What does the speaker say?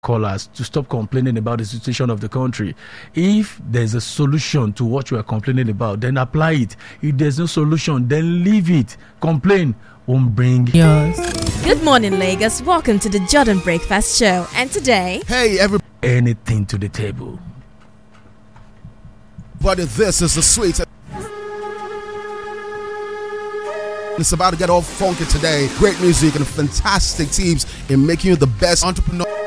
callers to stop complaining about the situation of the country. If there's a solution to what you are complaining about, then apply it. If there's no solution, then leave it. Complain won't bring yours. Good morning, Lagos. Welcome to the Jordan Breakfast Show. And today, anything to the table. But this is the sweet. It's about to get all funky today. Great music and fantastic teams in making you the best entrepreneur.